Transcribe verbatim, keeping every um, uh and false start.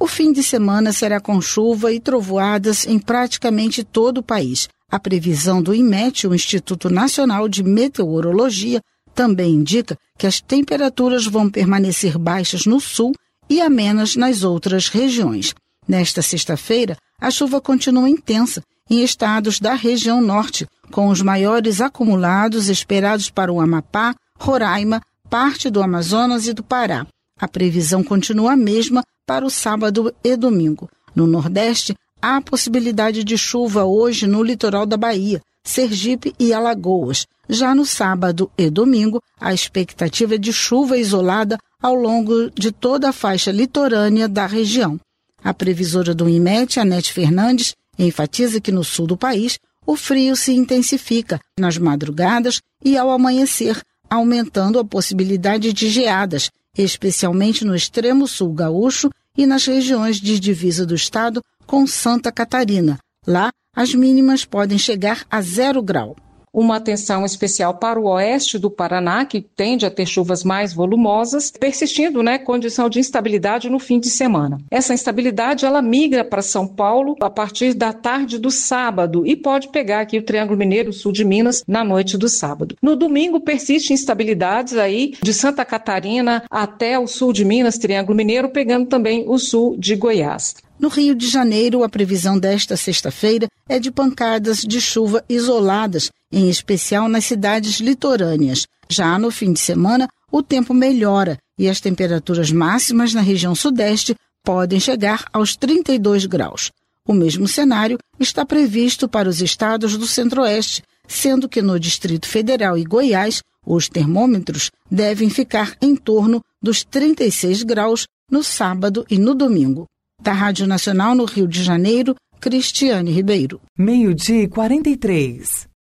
O fim de semana será com chuva e trovoadas em praticamente todo o país. A previsão do INMET, o Instituto Nacional de Meteorologia, também indica que as temperaturas vão permanecer baixas no sul e amenas nas outras regiões. Nesta sexta-feira, a chuva continua intensa em estados da região norte, com os maiores acumulados esperados para o Amapá, Roraima, parte do Amazonas e do Pará. A previsão continua a mesma para o sábado e domingo. No Nordeste, há possibilidade de chuva hoje no litoral da Bahia, Sergipe e Alagoas. Já no sábado e domingo, a expectativa é de chuva isolada ao longo de toda a faixa litorânea da região. A previsora do INMET, Anete Fernandes, enfatiza que no sul do país o frio se intensifica nas madrugadas e ao amanhecer, aumentando a possibilidade de geadas, especialmente no extremo sul gaúcho e nas regiões de divisa do estado com Santa Catarina. Lá, as mínimas podem chegar a zero grau. Uma atenção especial para o oeste do Paraná, que tende a ter chuvas mais volumosas, persistindo, né, condição de instabilidade no fim de semana. Essa instabilidade, ela migra para São Paulo a partir da tarde do sábado e pode pegar aqui o Triângulo Mineiro, o sul de Minas, na noite do sábado. No domingo, persiste instabilidades aí de Santa Catarina até o sul de Minas, Triângulo Mineiro, pegando também o sul de Goiás. No Rio de Janeiro, a previsão desta sexta-feira é de pancadas de chuva isoladas, em especial nas cidades litorâneas. Já no fim de semana, o tempo melhora e as temperaturas máximas na região sudeste podem chegar aos trinta e dois graus. O mesmo cenário está previsto para os estados do centro-oeste, sendo que no Distrito Federal e Goiás, os termômetros devem ficar em torno dos trinta e seis graus no sábado e no domingo. Da Rádio Nacional no Rio de Janeiro, Cristiane Ribeiro. Meio-dia e quarenta e três.